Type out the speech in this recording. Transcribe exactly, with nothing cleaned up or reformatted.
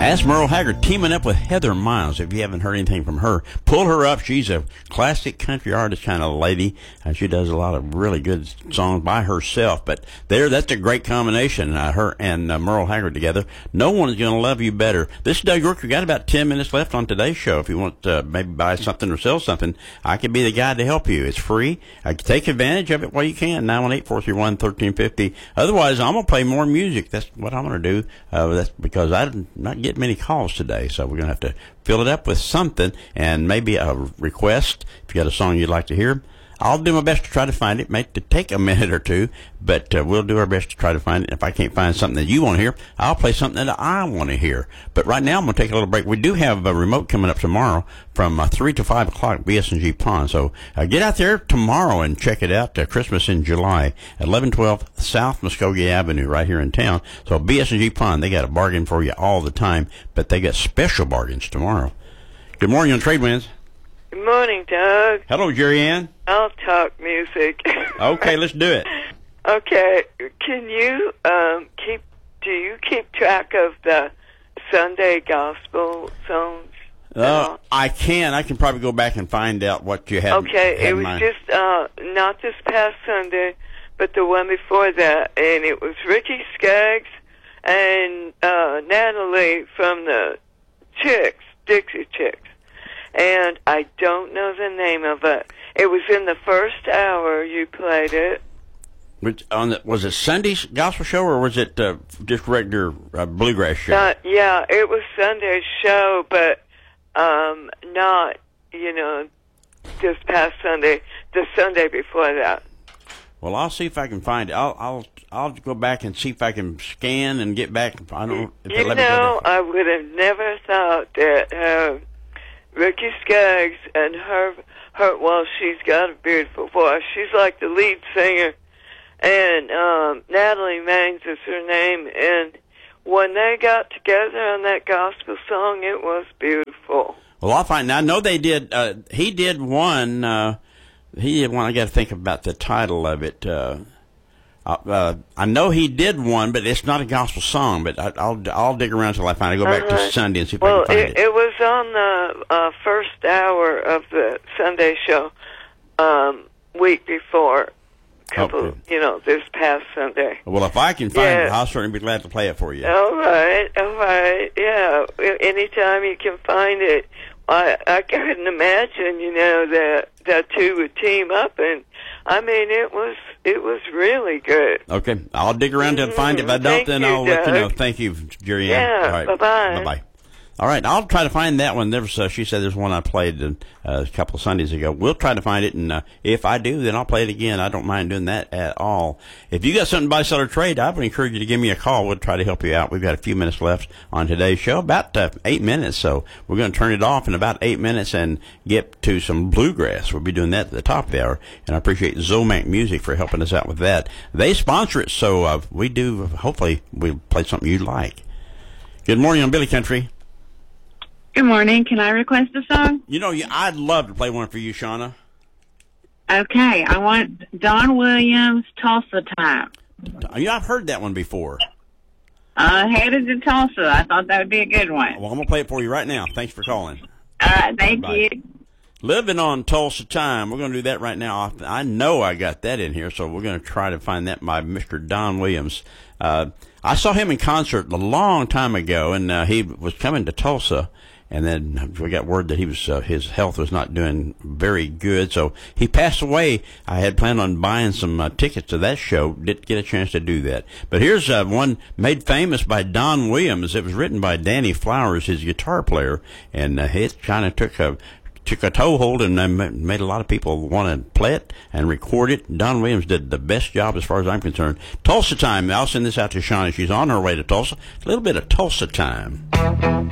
That's Merle Haggard teaming up with Heather Miles. If you haven't heard anything from her, pull her up. She's a classic country artist kind of lady, and she does a lot of really good songs by herself. But there, that's a great combination, uh, her and uh, Merle Haggard together. No one is going to love you better. This is Doug York. We got about ten minutes left on today's show. If you want to uh, maybe buy something or sell something, I can be the guy to help you. It's free. I can take advantage of it while you can. nine one eight, four three one, one three five zero. Otherwise, I'm going to play more music. That's what I'm going to do. Uh, that's because I'm not getting many calls today, so we're going to have to fill it up with something and maybe a request. If you got a song you'd like to hear, I'll do my best to try to find it. It may take a minute or two, but uh, we'll do our best to try to find it. If I can't find something that you want to hear, I'll play something that I want to hear. But right now, I'm going to take a little break. We do have a remote coming up tomorrow from uh, three to five o'clock, B S and G Pond. So uh, get out there tomorrow and check it out. Uh, Christmas in July, eleven twelve South Muskogee Avenue, right here in town. So B S and G Pond, they got a bargain for you all the time, but they got special bargains tomorrow. Good morning on Trade Winds. Good morning, Doug. Hello, Jerry Ann. I'll talk music. Okay, let's do it. Okay, can you um, keep? Do you keep track of the Sunday gospel songs? Uh, I can. I can probably go back and find out what you had. Okay, had it was mind. just uh, not this past Sunday, but the one before that, and it was Ricky Skaggs and uh, Natalie from the Chicks, Dixie Chicks. And I don't know the name of it. It was in the first hour you played it. Which, on the, was it Sunday's gospel show, or was it uh, just regular uh, bluegrass show? Uh, yeah, it was Sunday's show, but um, not, you know, this past Sunday, the Sunday before that. Well, I'll see if I can find it. I'll I'll I'll go back and see if I can scan and get back. I don't. If You let know, me go I would have never thought that uh, Ricky Skaggs and her, her, well, she's got a beautiful voice. She's like the lead singer. And um, Natalie Maines is her name. And when they got together on that gospel song, it was beautiful. Well, I'll find. I know they did. Uh, he did one. Uh, he did one. I got to think about the title of it. Uh, uh, I know he did one, but it's not a gospel song. But I, I'll I'll dig around until I find it. Go back uh-huh. to Sunday and see if well, I can find it. Well, it was on the uh, first hour of the Sunday show, um, week before. Couple, okay. You know, this past Sunday. Well, if I can find yeah. it, I'll certainly be glad to play it for you. All right, all right, yeah. Anytime you can find it, I I couldn't imagine, you know, that that two would team up, and I mean, it was it was really good. Okay, I'll dig around till I find it. If I don't, Thank then you, I'll let you know. Doug. Thank you, Jerry Ann. Yeah, all right. bye-bye. Bye-bye. All right, I'll try to find that one. There was, uh, she said there's one I played uh, a couple of Sundays ago. We'll try to find it, and uh, if I do, then I'll play it again. I don't mind doing that at all. If you got something to buy, sell, or trade, I would encourage you to give me a call. We'll try to help you out. We've got a few minutes left on today's show, about uh, eight minutes, so we're going to turn it off in about eight minutes and get to some bluegrass. We'll be doing that at the top of the hour, and I appreciate Zomac Music for helping us out with that. They sponsor it, so uh, we do, hopefully, we'll play something you like. Good morning on Billy Country. Good morning. Can I request a song? You know, I'd love to play one for you, Shauna. Okay. I want Don Williams, Tulsa Time. You know, I've heard that one before. Uh, headed to Tulsa. I thought that would be a good one. Well, I'm going to play it for you right now. Thanks for calling. All right. Thank Bye. you. Living on Tulsa Time. We're going to do that right now. I know I got that in here, so we're going to try to find that by Mister Don Williams. Uh, I saw him in concert a long time ago, and uh, he was coming to Tulsa. And then we got word that he was uh, his health was not doing very good, so he passed away. I had planned on buying some uh, tickets to that show. Didn't get a chance to do that. But here's uh, one made famous by Don Williams. It was written by Danny Flowers, his guitar player, and uh, it kind of took a took a toehold and uh, made a lot of people want to play it and record it. Don Williams did the best job as far as I'm concerned. Tulsa Time. I'll send this out to Shauna. She's on her way to Tulsa. A little bit of Tulsa Time.